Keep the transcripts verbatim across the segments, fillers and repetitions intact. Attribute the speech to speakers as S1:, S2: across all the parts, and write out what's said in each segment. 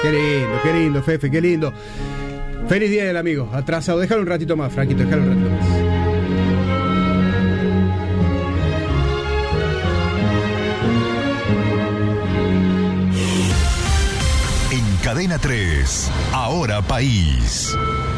S1: Qué lindo, qué lindo, Fefe, qué lindo. Feliz día del amigo. Atrasado. Déjalo un ratito más, Franquito, déjalo un ratito más.
S2: En Cadena tres, Ahora País.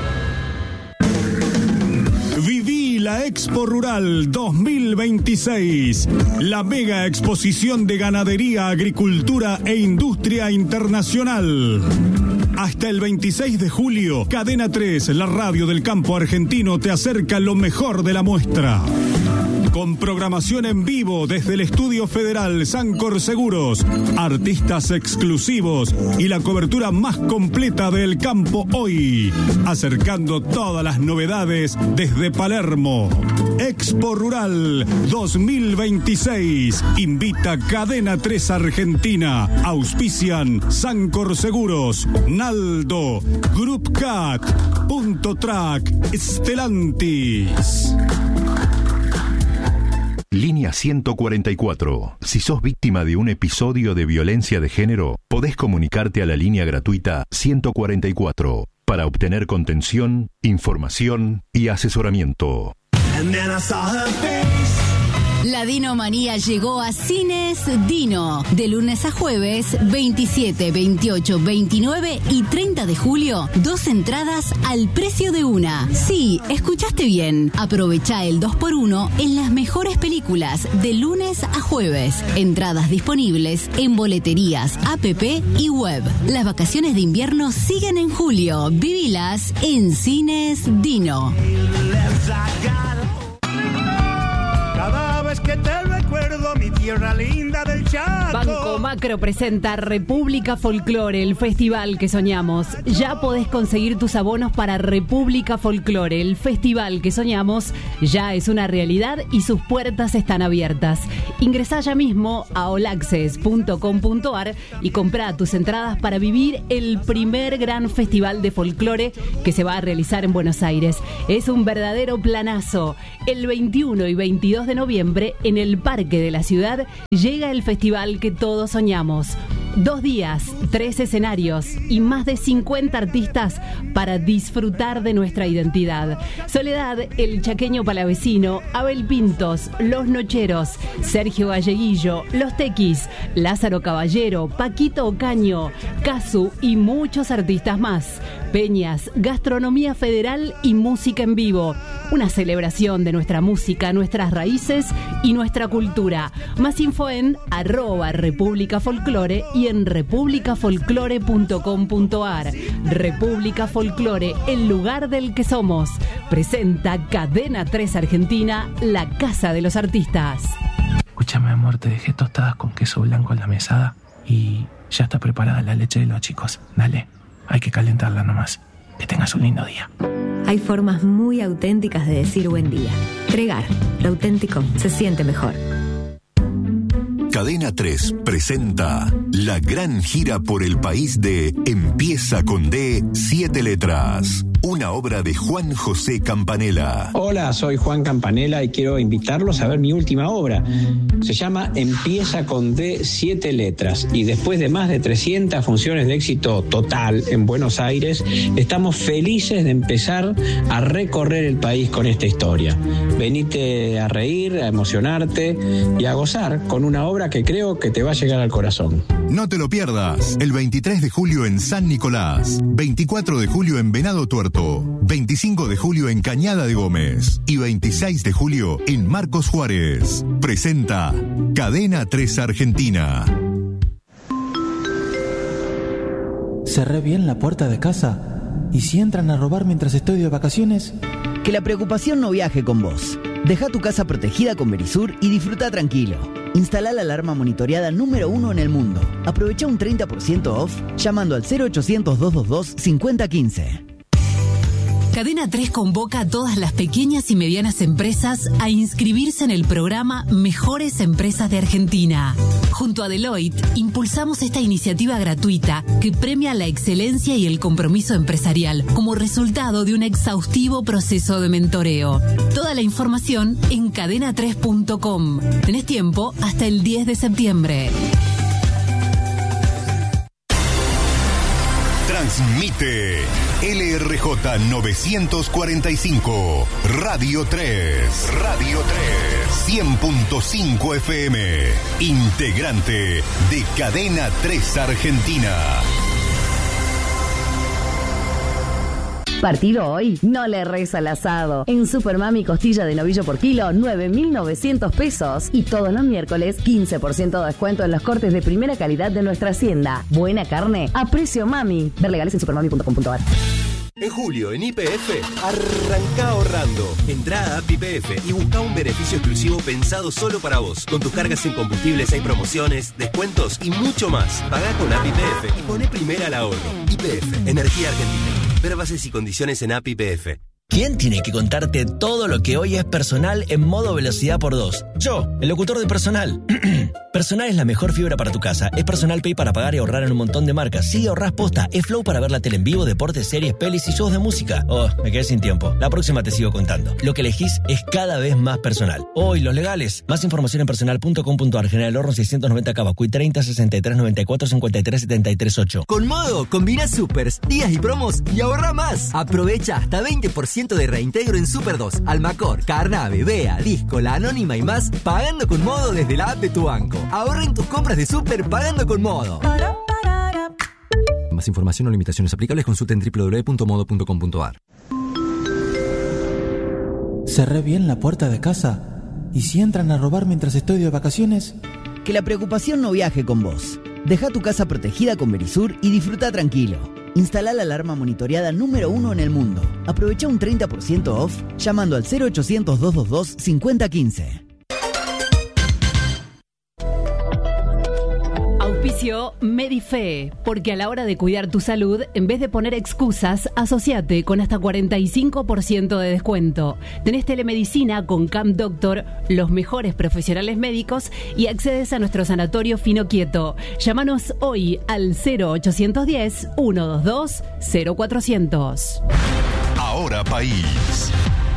S3: Viví la Expo Rural dos mil veintiséis, la mega exposición de ganadería, agricultura e industria internacional. Hasta el veintiséis de julio, Cadena tres, la radio del campo argentino, te acerca lo mejor de la muestra. Con programación en vivo desde el Estudio Federal Sancor Seguros, artistas exclusivos y la cobertura más completa del campo hoy, acercando todas las novedades desde Palermo. Expo Rural dos mil veintiséis, invita Cadena tres Argentina, auspician Sancor Seguros, Naldo, Group Cat, Punto Track, Stellantis.
S2: Línea ciento cuarenta y cuatro. Si sos víctima de un episodio de violencia de género, podés comunicarte a la línea gratuita ciento cuarenta y cuatro para obtener contención, información y asesoramiento.
S4: La Dinomanía llegó a Cines Dino. De lunes a jueves, veintisiete, veintiocho, veintinueve y treinta de julio, dos entradas al precio de una. Sí, escuchaste bien. Aprovecha el dos por uno en las mejores películas de lunes a jueves. Entradas disponibles en boleterías, app y web. Las vacaciones de invierno siguen en julio. Vivilas en Cines Dino.
S5: Es que te recuerdo mi tierra linda del Chaco.
S6: Banco Macro presenta República Folklore, el festival que soñamos. Ya podés conseguir tus abonos para República Folklore, el festival que soñamos. Ya es una realidad y sus puertas están abiertas. Ingresá ya mismo a olaccess punto com punto ar y comprá tus entradas para vivir el primer gran festival de folclore que se va a realizar en Buenos Aires. Es un verdadero planazo. El veintiuno y veintidós de noviembre, en el Parque de la Ciudad, llega el festival que todos soñamos. Dos días, tres escenarios y más de cincuenta artistas para disfrutar de nuestra identidad. Soledad, el chaqueño palavecino, Abel Pintos, Los Nocheros, Sergio Galleguillo, Los Tequis, Lázaro Caballero, Paquito Ocaño, Casu y muchos artistas más. Peñas, gastronomía federal y música en vivo. Una celebración de nuestra música, nuestras raíces y nuestra cultura. Más info en arroba República Folklore y en república folklore punto com punto ar. República Folklore, el lugar del que somos. Presenta Cadena tres Argentina, la casa de los artistas.
S7: Escúchame, amor, te dejé tostadas con queso blanco en la mesada y ya está preparada la leche de los chicos. Dale, hay que calentarla nomás. Que tengas un lindo día.
S8: Hay formas muy auténticas de decir buen día. Tregar, lo auténtico se siente mejor.
S2: Cadena tres presenta la gran gira por el país de Empieza con D, siete letras. Una obra de Juan José Campanella.
S9: Hola, soy Juan Campanella y quiero invitarlos a ver mi última obra. Se llama Empieza con D, siete letras. Y después de más de trescientas funciones de éxito total en Buenos Aires, estamos felices de empezar a recorrer el país con esta historia. Venite a reír, a emocionarte y a gozar con una obra que creo que te va a llegar al corazón.
S2: No te lo pierdas. El veintitrés de julio en San Nicolás, veinticuatro de julio en Venado Tuerto, veinticinco de julio en Cañada de Gómez y veintiséis de julio en Marcos Juárez. Presenta Cadena tres Argentina.
S10: Cerré bien la puerta de casa. ¿Y si entran a robar mientras estoy de vacaciones?
S11: Que la preocupación no viaje con vos. Deja tu casa protegida con Verisur y disfruta tranquilo. Instala la alarma monitoreada número uno en el mundo. Aprovecha un treinta por ciento off llamando al cero ochocientos, doscientos veintidós, cincuenta quince.
S4: Cadena tres convoca a todas las pequeñas y medianas empresas a inscribirse en el programa Mejores Empresas de Argentina. Junto a Deloitte, impulsamos esta iniciativa gratuita que premia la excelencia y el compromiso empresarial como resultado de un exhaustivo proceso de mentoreo. Toda la información en cadena tres punto com. Tenés tiempo hasta el diez de septiembre.
S2: Transmite L R J novecientos cuarenta y cinco, Radio tres. Radio tres. cien punto cinco F M. Integrante de Cadena tres Argentina.
S12: Partido hoy, no le reza al asado. En Supermami costilla de novillo por kilo, nueve mil novecientos pesos. Y todos los miércoles, quince por ciento de descuento en los cortes de primera calidad de nuestra hacienda. Buena carne a precio mami. Ver legales en supermami punto com punto a r.
S13: En julio, en Y P F, arranca ahorrando. Entrá a Y P F y busca un beneficio exclusivo pensado solo para vos. Con tus cargas en combustibles hay promociones, descuentos y mucho más. Pagá con A P I P F y poné primera al ahorro. Y P F, Energía Argentina. Ver bases y condiciones en A P I P F.
S14: ¿Quién tiene que contarte todo lo que hoy es Personal en modo velocidad por dos? Yo, el locutor de Personal. Personal es la mejor fibra para tu casa. Es Personal Pay para pagar y ahorrar en un montón de marcas. Sí, ahorrás posta. Es Flow para ver la tele en vivo, deportes, series, pelis y shows de música. Oh, me quedé sin tiempo. La próxima te sigo contando. Lo que elegís es cada vez más personal. Hoy, los legales. Más información en personal punto com punto a r. General Horno seiscientos noventa Cavacuy treinta sesenta y tres noventa y cuatro cincuenta y tres setenta y tres ocho.
S15: Con Modo, combina supers, días y promos y ahorra más. Aprovecha hasta veinte por ciento de reintegro en Super dos, Almacor, Carnave, Bea, Disco, La Anónima y más, pagando con Modo desde la app de tu banco. Ahorra en tus compras de Super pagando con Modo.
S16: Más información o limitaciones aplicables, consulta en doble u doble u doble u punto modo punto com punto a r.
S10: ¿Cerré bien la puerta de casa? ¿Y si entran a robar mientras estoy de vacaciones?
S11: Que la preocupación no viaje con vos. Deja tu casa protegida con Verisur y disfruta tranquilo. Instalá la alarma monitoreada número uno en el mundo. Aprovecha un treinta por ciento off llamando al cero ochocientos, doscientos veintidós, cincuenta quince.
S6: Auspicio Medife, porque a la hora de cuidar tu salud, en vez de poner excusas, asociate con hasta cuarenta y cinco por ciento de descuento. Tenés telemedicina con Camp Doctor, los mejores profesionales médicos, y accedes a nuestro sanatorio Fino Quieto. Llámanos hoy al cero ochocientos diez, ciento veintidós, cero cuatrocientos.
S2: Ahora País.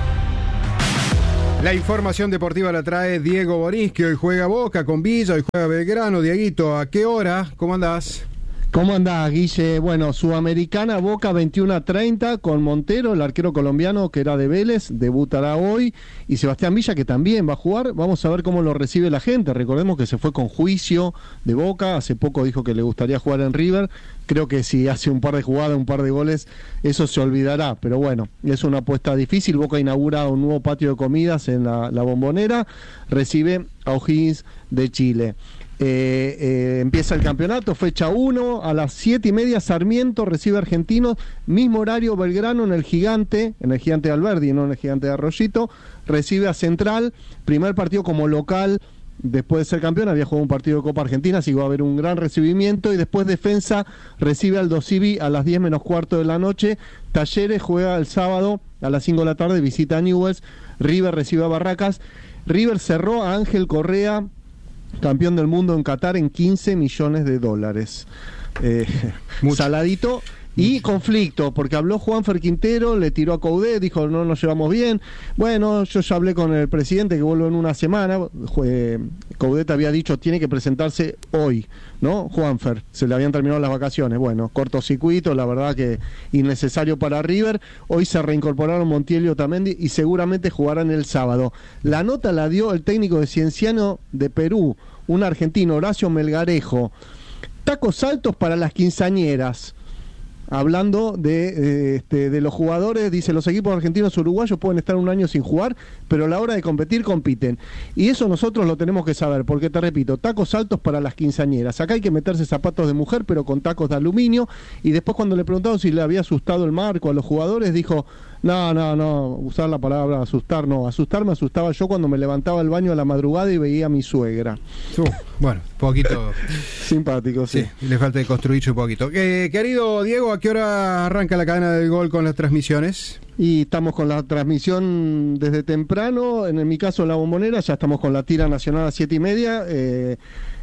S1: La información deportiva la trae Diego Boris, que hoy juega Boca con Villa, hoy juega Belgrano. Dieguito, ¿a qué hora? ¿Cómo andás?
S17: ¿Cómo andás, Guille? Bueno, Sudamericana, Boca veintiuno a treinta con Montero, el arquero colombiano que era de Vélez, debutará hoy, y Sebastián Villa, que también va a jugar. Vamos a ver cómo lo recibe la gente. Recordemos que se fue con juicio de Boca, hace poco dijo que le gustaría jugar en River. Creo que si hace un par de jugadas, un par de goles, eso se olvidará, pero bueno, es una apuesta difícil. Boca inaugura un nuevo patio de comidas en la, la Bombonera, recibe a O'Higgins de Chile. Eh, eh, empieza el campeonato, fecha uno, a las siete y media Sarmiento recibe a Argentinos, mismo horario Belgrano en el Gigante, en el Gigante de Alberdi, no en el Gigante de Arroyito, recibe a Central, primer partido como local, después de ser campeón, había jugado un partido de Copa Argentina, así que va a haber un gran recibimiento, y después Defensa recibe al Aldo Civi a las diez menos cuarto de la noche, Talleres juega el sábado a las cinco de la tarde, visita a Newell's, River recibe a Barracas, River cerró a Ángel Correa, campeón del mundo en Qatar, en quince millones de dólares. Eh, saladito. Y conflicto, porque habló Juanfer Quintero, le tiró a Coudet, dijo no nos llevamos bien. Bueno, yo ya hablé con el presidente que vuelve en una semana. Eh, Coudet había dicho tiene que presentarse hoy, ¿no? Juanfer, se le habían terminado las vacaciones. Bueno, cortocircuito, la verdad que innecesario para River. Hoy se reincorporaron Montiel y Otamendi y seguramente jugarán el sábado. La nota la dio el técnico de Cienciano de Perú, un argentino, Horacio Melgarejo. Tacos altos para las quinceañeras. Hablando de, eh, este, de los jugadores, dice, los equipos argentinos uruguayos pueden estar un año sin jugar, pero a la hora de competir, compiten. Y eso nosotros lo tenemos que saber, porque te repito, tacos altos para las quinceañeras. Acá hay que meterse zapatos de mujer, pero con tacos de aluminio. Y después cuando le preguntaron si le había asustado el marco a los jugadores, dijo, no, no, no, usar la palabra asustar, no. Asustar me asustaba yo cuando me levantaba al baño a la madrugada y veía a mi suegra.
S1: Uh, bueno, poquito...
S17: Simpático, sí.
S1: sí. Le falta de construirse un poquito. Eh, querido Diego, ¿a qué hora arranca la cadena del gol con las transmisiones?
S17: Y estamos con la transmisión desde temprano, en mi caso la Bombonera, ya estamos con la tira nacional a siete y media, eh,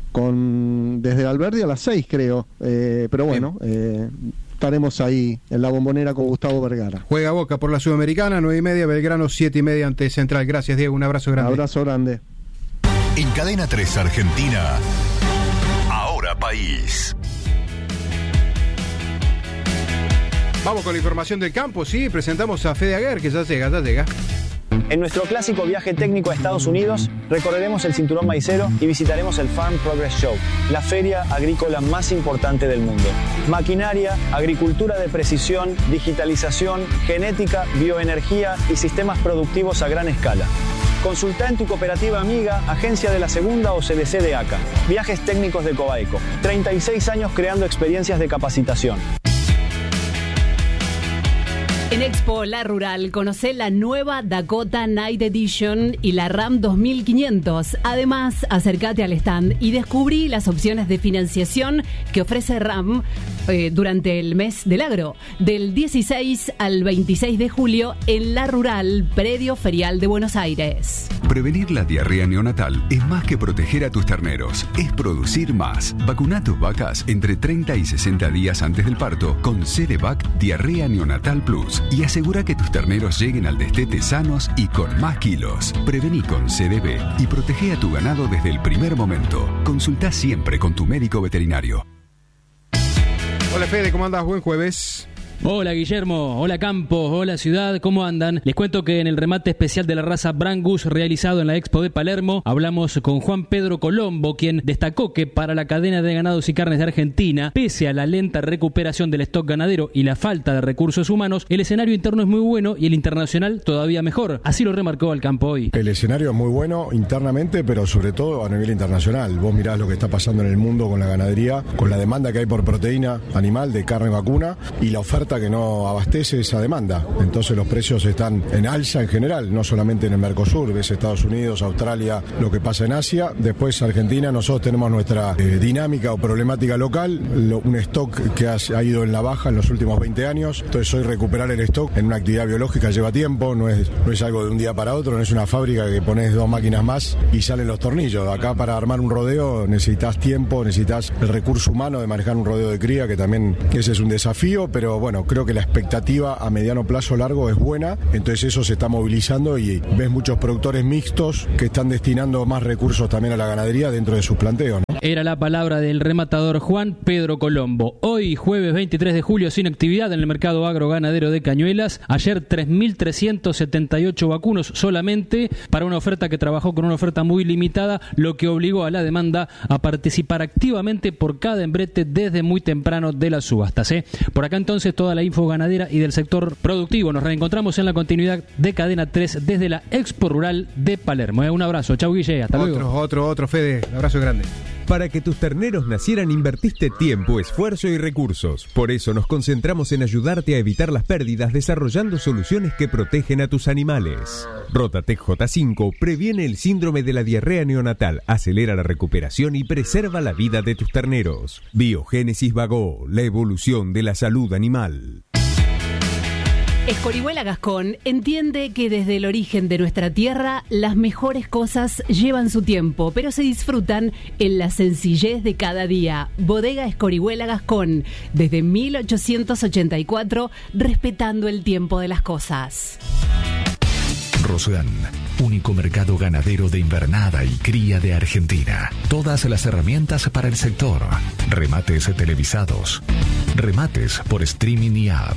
S17: con desde Alberdi a las seis creo, eh, pero bueno, eh, estaremos ahí en la Bombonera con Gustavo Vergara.
S1: Juega Boca por la Sudamericana, nueve y media, Belgrano siete y media ante Central. Gracias Diego, un abrazo grande.
S17: Un abrazo grande.
S2: En Cadena tres Argentina, Ahora País.
S1: Vamos con la información del campo, sí, presentamos a Fede Aguer, que ya llega, ya llega.
S18: En nuestro clásico viaje técnico a Estados Unidos, recorreremos el cinturón maicero y visitaremos el Farm Progress Show, la feria agrícola más importante del mundo. Maquinaria, agricultura de precisión, digitalización, genética, bioenergía y sistemas productivos a gran escala. Consulta en tu cooperativa amiga, agencia de la Segunda o C D C de ACA. Viajes técnicos de Cobaeco. treinta y seis años creando experiencias de capacitación.
S6: En Expo La Rural, conocé la nueva Dakota Night Edition y la Ram dos mil quinientos. Además, acércate al stand y descubrí las opciones de financiación que ofrece Ram eh, durante el mes del agro, del dieciséis al veintiséis de julio en La Rural, predio ferial de Buenos Aires.
S19: Prevenir la diarrea neonatal es más que proteger a tus terneros, es producir más. Vacuna a tus vacas entre treinta y sesenta días antes del parto con C-D-Vac Diarrea Neonatal Plus y asegura que tus terneros lleguen al destete sanos y con más kilos. Prevení con C D B y protege a tu ganado desde el primer momento. Consulta siempre con tu médico veterinario.
S1: Hola Fede, ¿cómo andas? Buen jueves.
S20: Hola Guillermo, hola Campos, hola Ciudad, ¿cómo andan? Les cuento que en el remate especial de la raza Brangus realizado en la Expo de Palermo hablamos con Juan Pedro Colombo, quien destacó que para la cadena de ganados y carnes de Argentina, pese a la lenta recuperación del stock ganadero y la falta de recursos humanos, el escenario interno es muy bueno y el internacional todavía mejor. Así lo remarcó al campo hoy.
S21: El escenario es muy bueno internamente, pero sobre todo a nivel internacional. Vos mirás lo que está pasando en el mundo con la ganadería, con la demanda que hay por proteína animal de carne vacuna y la oferta que no abastece esa demanda. Entonces los precios están en alza en general, no solamente en el Mercosur, ves Estados Unidos, Australia, lo que pasa en Asia. Después Argentina, nosotros tenemos nuestra eh, dinámica o problemática local, lo, un stock que ha, ha ido en la baja en los últimos veinte años. Entonces hoy recuperar el stock en una actividad biológica lleva tiempo, no es, no es algo de un día para otro, no es una fábrica que pones dos máquinas más y salen los tornillos. Acá para armar un rodeo necesitas tiempo, necesitas el recurso humano de manejar un rodeo de cría, que también ese es un desafío, pero bueno, creo que la expectativa a mediano plazo largo es buena, entonces eso se está movilizando y ves muchos productores mixtos que están destinando más recursos también a la ganadería dentro de sus planteos, ¿no?
S20: Era la palabra del rematador Juan Pedro Colombo. Hoy, jueves veintitrés de julio, sin actividad en el mercado agroganadero de Cañuelas. Ayer tres mil trescientos setenta y ocho vacunos solamente para una oferta que trabajó con una oferta muy limitada, lo que obligó a la demanda a participar activamente por cada embrete desde muy temprano de las subastas, ¿eh? Por acá entonces toda la info ganadera y del sector productivo. Nos reencontramos en la continuidad de Cadena tres desde la Expo Rural de Palermo. ¿eh? Un abrazo. Chau Guille, hasta
S1: otro,
S20: luego.
S1: Otro, otro, Fede. Un abrazo grande.
S22: Para que tus terneros nacieran invertiste tiempo, esfuerzo y recursos. Por eso nos concentramos en ayudarte a evitar las pérdidas desarrollando soluciones que protegen a tus animales. Rotatec J cinco previene el síndrome de la diarrea neonatal, acelera la recuperación y preserva la vida de tus terneros. Biogénesis Vago, la evolución de la salud animal.
S6: Escorihuela Gascón entiende que desde el origen de nuestra tierra las mejores cosas llevan su tiempo, pero se disfrutan en la sencillez de cada día. Bodega Escorihuela Gascón, desde mil ochocientos ochenta y cuatro, respetando el tiempo de las cosas.
S2: Rosgan, único mercado ganadero de invernada y cría de Argentina. Todas las herramientas para el sector. Remates televisados. Remates por streaming y app.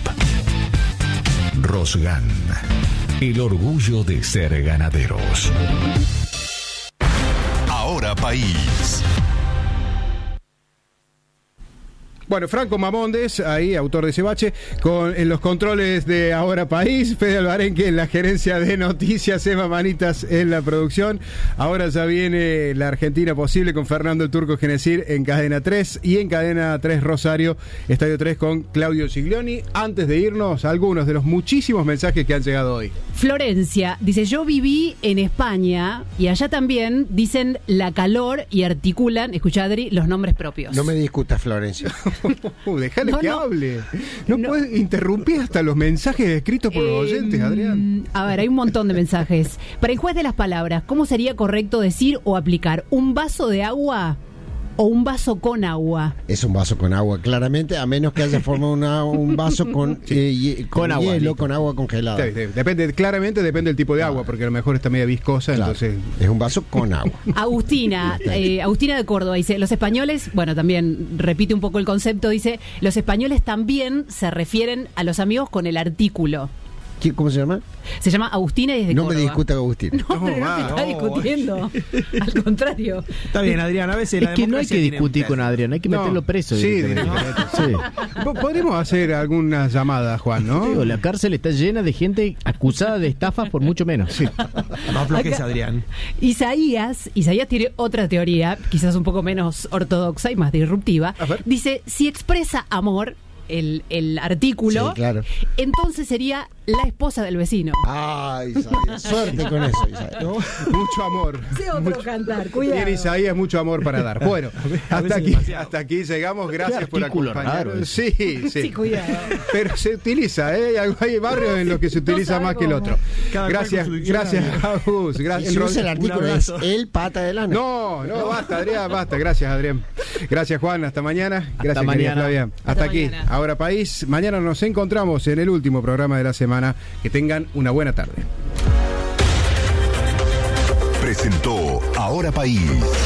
S2: Rosgan, el orgullo de ser ganaderos. Ahora País.
S1: Bueno, Franco Mamondes, ahí, autor de ese bache, con, en los controles de Ahora País, Fede Alvarenque en la gerencia de noticias, Emma Manitas en la producción. Ahora ya viene la Argentina Posible con Fernando el Turco Genesir en Cadena tres y en Cadena tres Rosario, Estadio tres con Claudio Giglioni. Antes de irnos, algunos de los muchísimos mensajes que han llegado hoy.
S6: Florencia dice, yo viví en España y allá también dicen la calor y articulan, escuchá Adri, los nombres propios.
S23: No me discutas, Florencia.
S1: Uh, déjale
S6: No,
S1: que
S6: no.
S1: hable. No, no puedes interrumpir hasta los mensajes escritos por los
S6: Eh,
S1: oyentes, Adrián.
S6: A ver, hay un montón de mensajes. Para el juez de las palabras, ¿cómo sería correcto decir o aplicar un vaso de agua o un vaso con agua?
S3: Es un vaso con agua, claramente, a menos que haya formado una, un vaso con, eh, con, con agua, hielo, con agua congelada.
S1: Sí, sí. Depende, claramente depende del tipo de agua, porque a lo mejor está media viscosa, claro. Entonces
S3: es un vaso con agua.
S6: Agustina, eh, Agustina de Córdoba dice, los españoles, bueno, también repite un poco el concepto, dice, los españoles también se refieren a los amigos con el artículo.
S3: ¿Cómo se llama?
S6: Se llama Agustina y es de
S3: No
S6: Córdoba.
S3: me discuta Agustina.
S6: No, pero no, no te está discutiendo. Al contrario.
S5: Está bien, Adrián, a veces
S23: es
S5: la
S23: que no hay que discutir con Adrián, hay que
S1: no,
S23: meterlo preso.
S1: Sí,
S23: no.
S1: sí. Podemos hacer algunas llamadas, Juan, ¿no?
S23: Digo, la cárcel está llena de gente acusada de estafas por mucho menos. Sí.
S5: No bloquees, Adrián.
S6: Isaías, Isaías tiene otra teoría, quizás un poco menos ortodoxa y más disruptiva. Dice, si expresa amor, el, el artículo,
S3: sí, claro.
S6: entonces sería la esposa del vecino.
S3: Ay, Isaías, suerte con eso, Isaías.
S1: ¿No? Mucho amor.
S6: Sí, otro
S1: mucho,
S6: cantar, cuidado.
S1: Tiene Isaías mucho amor para dar. Bueno, hasta aquí, hasta aquí llegamos. Gracias por acompañarnos. Sí, sí.
S6: Sí, cuidado.
S1: Pero se utiliza, ¿eh? Hay barrios en los que se utiliza no más que el otro.
S3: Cada
S1: gracias, gracias, Agus. Gracias.
S3: Si usa el artículo es el pata de lana.
S1: No, no, basta, Adrián, basta. Gracias, Adrián. Gracias, Juan. Hasta mañana. Gracias,
S23: hasta mañana.
S1: Flavia. Hasta, hasta aquí. Mañana. Ahora País. Mañana nos encontramos en el último programa de la semana. Que tengan una buena tarde.
S2: Presentó Ahora País.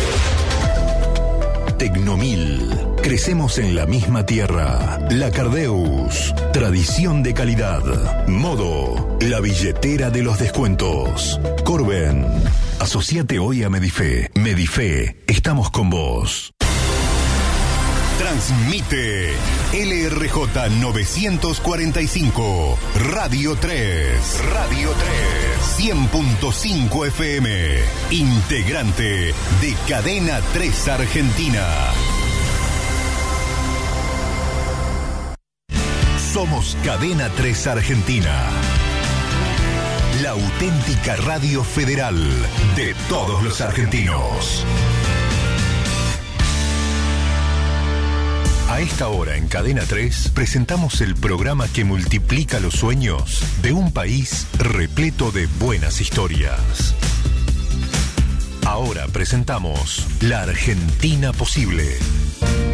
S2: Tecnomil. Crecemos en la misma tierra. La Cardeus. Tradición de calidad. Modo. La billetera de los descuentos. Corben. Asociate hoy a Medife. Medife. Estamos con vos. Transmite L R J novecientos cuarenta y cinco, Radio tres, Radio tres, cien punto cinco F M, integrante de Cadena tres Argentina. Somos Cadena tres Argentina, la auténtica radio federal de todos los argentinos. A esta hora en Cadena tres presentamos el programa que multiplica los sueños de un país repleto de buenas historias. Ahora presentamos La Argentina Posible.